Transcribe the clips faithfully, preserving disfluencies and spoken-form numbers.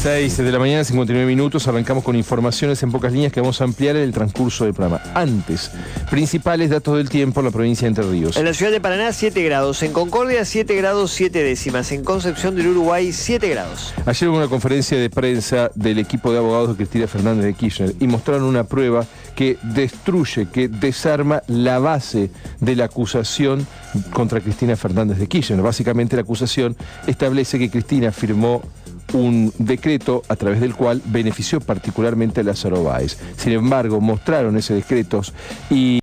seis de la mañana, cincuenta y nueve minutos. Arrancamos con informaciones en pocas líneas que vamos a ampliar en el transcurso del programa. Antes, principales datos del tiempo en la provincia de Entre Ríos. En la ciudad de Paraná, siete grados. En Concordia, siete grados, siete décimas. En Concepción del Uruguay, siete grados. Ayer hubo una conferencia de prensa del equipo de abogados de Cristina Fernández de Kirchner y mostraron una prueba que destruye, que desarma la base de la acusación contra Cristina Fernández de Kirchner. Básicamente la acusación establece que Cristina firmó un decreto a través del cual benefició particularmente a Lázaro Báez. Sin embargo, mostraron ese decreto y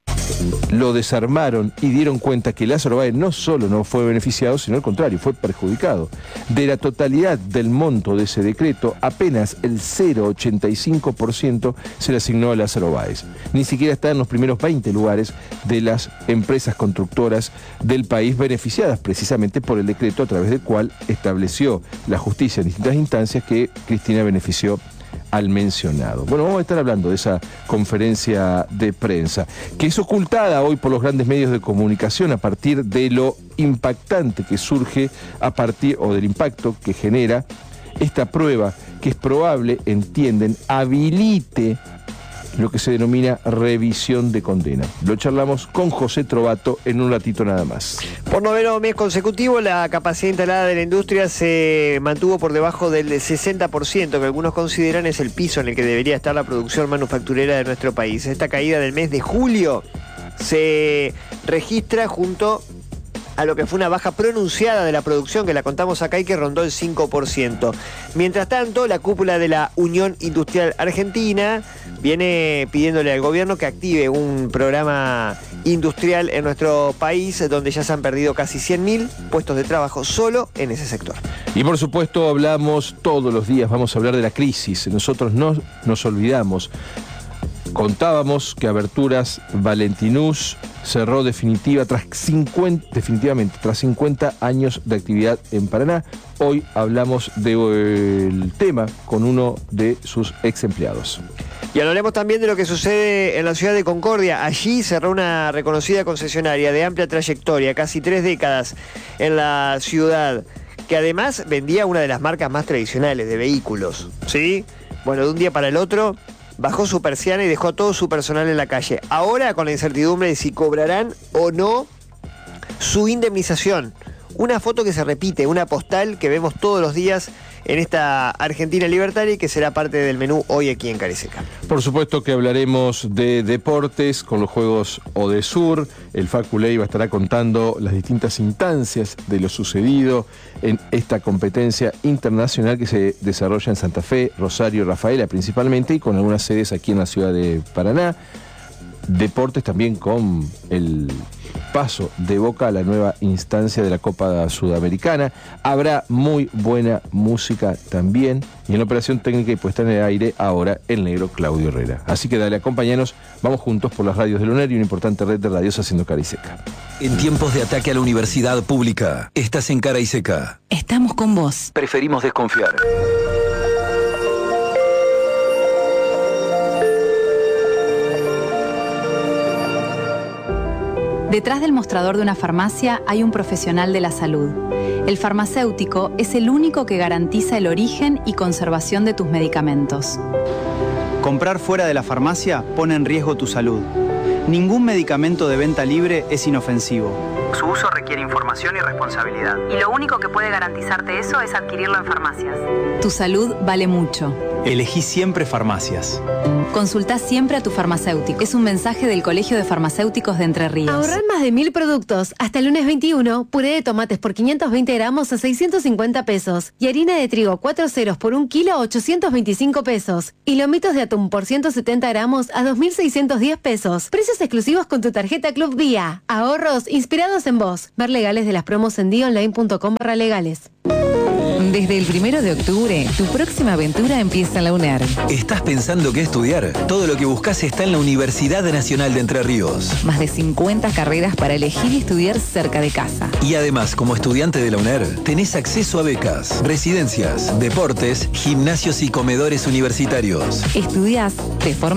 lo desarmaron y dieron cuenta que Lázaro Báez no solo no fue beneficiado, sino al contrario, fue perjudicado. De la totalidad del monto de ese decreto, apenas el cero coma ochenta y cinco por ciento se le asignó a Lázaro Báez. Ni siquiera está en los primeros veinte lugares de las empresas constructoras del país beneficiadas precisamente por el decreto a través del cual estableció la justicia en distintas instancias que Cristina benefició al mencionado. Bueno, vamos a estar hablando de esa conferencia de prensa, que es ocultada hoy por los grandes medios de comunicación a partir de lo impactante que surge a partir, o del impacto que genera esta prueba, que es probable, entienden, habilite lo que se denomina revisión de condena. Lo charlamos con José Trovato en un ratito nada más. Por noveno mes consecutivo, la capacidad instalada de la industria se mantuvo por debajo del sesenta por ciento, que algunos consideran es el piso en el que debería estar la producción manufacturera de nuestro país. Esta caída del mes de julio se registra junto a lo que fue una baja pronunciada de la producción, que la contamos acá y que rondó el cinco por ciento. Mientras tanto, la cúpula de la Unión Industrial Argentina viene pidiéndole al gobierno que active un programa industrial en nuestro país, donde ya se han perdido casi cien mil puestos de trabajo solo en ese sector. Y por supuesto hablamos todos los días, vamos a hablar de la crisis. Nosotros no nos olvidamos. Contábamos que Aberturas Valentinus cerró definitiva tras cincuenta, definitivamente tras cincuenta años de actividad en Paraná. Hoy hablamos del tema con uno de sus ex empleados. Y hablaremos también de lo que sucede en la ciudad de Concordia. Allí cerró una reconocida concesionaria de amplia trayectoria, casi tres décadas en la ciudad, que además vendía una de las marcas más tradicionales de vehículos, ¿sí? Bueno, de un día para el otro bajó su persiana y dejó todo su personal en la calle. Ahora con la incertidumbre de si cobrarán o no su indemnización. Una foto que se repite, una postal que vemos todos los días en esta Argentina libertaria y que será parte del menú hoy aquí en Cariseca. Por supuesto que hablaremos de deportes con los Juegos Odesur. El Facu Leiva estará contando las distintas instancias de lo sucedido en esta competencia internacional que se desarrolla en Santa Fe, Rosario, Rafaela principalmente, y con algunas sedes aquí en la ciudad de Paraná. Deportes también con el paso de Boca a la nueva instancia de la Copa Sudamericana. Habrá muy buena música también. Y en la operación técnica y puesta en el aire, ahora el negro Claudio Herrera. Así que dale, acompáñanos. Vamos juntos por las radios del UNER y una importante red de radios haciendo Cara y Seca. En tiempos de ataque a la universidad pública, estás en Cara y Seca. Estamos con vos. Preferimos desconfiar. Detrás del mostrador de una farmacia hay un profesional de la salud. El farmacéutico es el único que garantiza el origen y conservación de tus medicamentos. Comprar fuera de la farmacia pone en riesgo tu salud. Ningún medicamento de venta libre es inofensivo. Su uso requiere información y responsabilidad. Y lo único que puede garantizarte eso es adquirirlo en farmacias. Tu salud vale mucho. Elegí siempre farmacias. Consultá siempre a tu farmacéutico. Es un mensaje del Colegio de Farmacéuticos de Entre Ríos. Ahorrar más de mil productos. Hasta el lunes veintiuno, puré de tomates por quinientos veinte gramos a seiscientos cincuenta pesos. Y harina de trigo cuatro ceros por un kilo a ochocientos veinticinco pesos. Y lomitos de atún por ciento setenta gramos a dos mil seiscientos diez pesos. Precios exclusivos con tu tarjeta Club Día. Ahorros inspirados en vos. Ver legales de las promos en día online punto com barra legales. Desde el primero de octubre, tu próxima aventura empieza en la UNER. ¿Estás pensando qué estudiar? Todo lo que buscas está en la Universidad Nacional de Entre Ríos. Más de cincuenta carreras para elegir y estudiar cerca de casa. Y además, como estudiante de la UNER, tenés acceso a becas, residencias, deportes, gimnasios y comedores universitarios. Estudiás, te formás,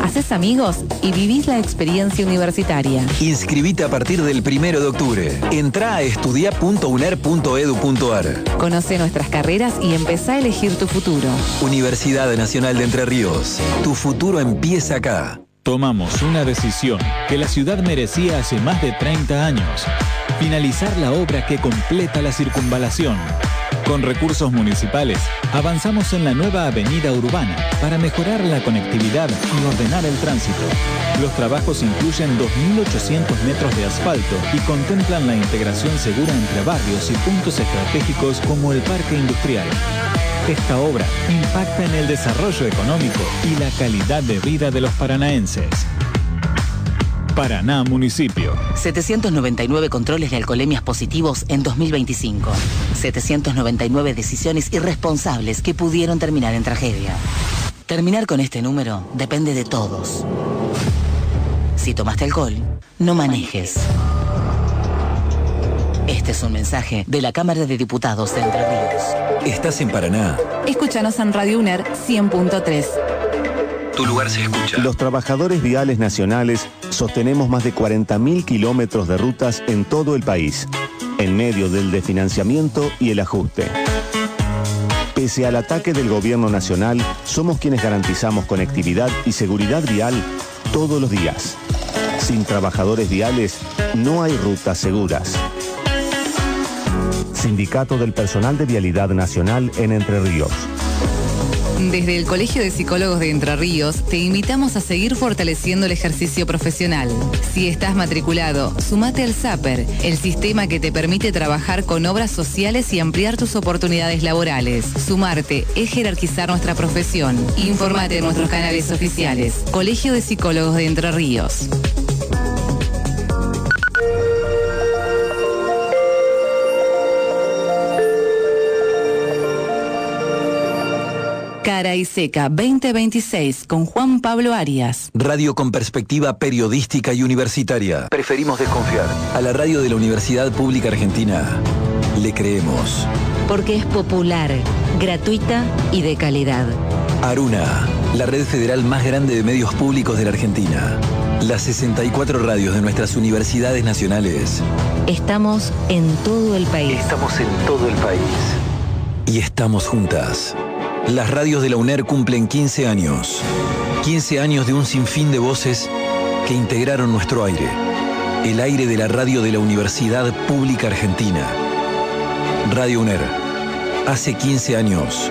Haces amigos y vivís la experiencia universitaria. Inscribite a partir del primero de octubre. Entrá a estudia punto uner punto edu punto ar. Conoce nuestras carreras y empezá a elegir tu futuro. Universidad Nacional de Entre Ríos. Tu futuro empieza acá. Tomamos una decisión que la ciudad merecía hace más de treinta años. Finalizar la obra que completa la circunvalación. Con recursos municipales, avanzamos en la nueva avenida urbana para mejorar la conectividad y ordenar el tránsito. Los trabajos incluyen dos mil ochocientos metros de asfalto y contemplan la integración segura entre barrios y puntos estratégicos como el parque industrial. Esta obra impacta en el desarrollo económico y la calidad de vida de los paranaenses. Paraná Municipio. setecientos noventa y nueve controles de alcoholemias positivos en dos mil veinticinco. setecientos noventa y nueve decisiones irresponsables que pudieron terminar en tragedia. Terminar con este número depende de todos. Si tomaste alcohol, no manejes. Este es un mensaje de la Cámara de Diputados de Entre Ríos. Estás en Paraná. Escúchanos en Radio UNER cien punto tres. Tu lugar se escucha. Los trabajadores viales nacionales sostenemos más de cuarenta mil kilómetros de rutas en todo el país, en medio del desfinanciamiento y el ajuste. Pese al ataque del gobierno nacional, somos quienes garantizamos conectividad y seguridad vial todos los días. Sin trabajadores viales, no hay rutas seguras. Sindicato del Personal de Vialidad Nacional en Entre Ríos. Desde el Colegio de Psicólogos de Entre Ríos te invitamos a seguir fortaleciendo el ejercicio profesional. Si estás matriculado, sumate al SAPER, el sistema que te permite trabajar con obras sociales y ampliar tus oportunidades laborales. Sumarte es jerarquizar nuestra profesión. Informate en nuestros canales oficiales. Colegio de Psicólogos de Entre Ríos. Cara y Seca veinte veintiséis con Juan Pablo Arias. Radio con perspectiva periodística y universitaria. Preferimos desconfiar. A la radio de la Universidad Pública Argentina le creemos. Porque es popular, gratuita y de calidad. Aruna, la red federal más grande de medios públicos de la Argentina. Las sesenta y cuatro radios de nuestras universidades nacionales. Estamos en todo el país. Estamos en todo el país. Y estamos juntas. Las radios de la UNER cumplen quince años. quince años de un sinfín de voces que integraron nuestro aire. El aire de la radio de la Universidad Pública Argentina. Radio UNER. Hace quince años.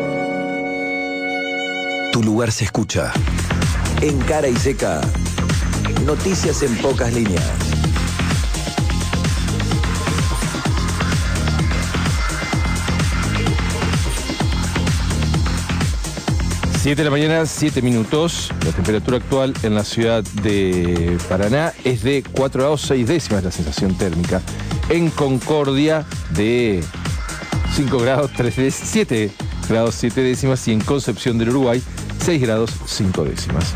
Tu lugar se escucha. En Cara y Seca. Noticias en pocas líneas. siete de la mañana, siete minutos. La temperatura actual en la ciudad de Paraná es de cuatro grados seis décimas la sensación térmica. En Concordia de cinco grados tres décimas, siete grados siete décimas y en Concepción del Uruguay seis grados cinco décimas.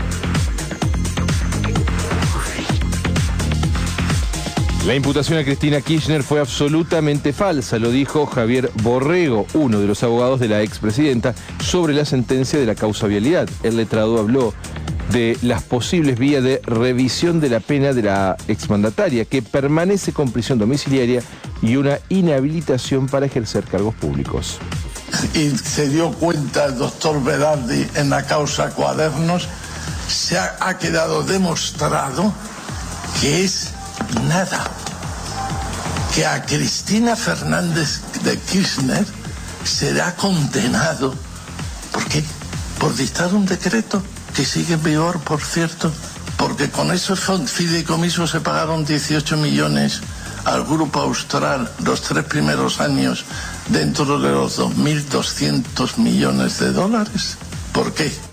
La imputación a Cristina Kirchner fue absolutamente falsa, lo dijo Javier Borrego, uno de los abogados de la expresidenta, sobre la sentencia de la causa vialidad. El letrado habló de las posibles vías de revisión de la pena de la exmandataria, que permanece con prisión domiciliaria y una inhabilitación para ejercer cargos públicos. Y se dio cuenta el doctor Berardi en la causa Cuadernos, se ha, ha quedado demostrado que es nada, que a Cristina Fernández de Kirchner será condenado. ¿Por qué? Por dictar un decreto que sigue en vigor, por cierto, porque con esos fideicomisos se pagaron dieciocho millones al Grupo Austral los tres primeros años dentro de los dos mil doscientos millones de dólares. ¿Por qué?